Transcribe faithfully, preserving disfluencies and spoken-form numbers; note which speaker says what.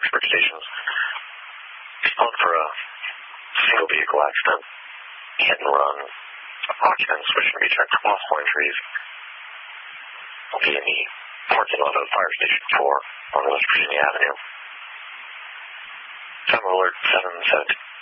Speaker 1: Roxburgh stations. On for a single vehicle accident. Hit and run. Occupants wishing to be checked for possible injuries. Will be in the parking lot of Fire Station four on West Virginia Avenue. Time alert seven seventeen.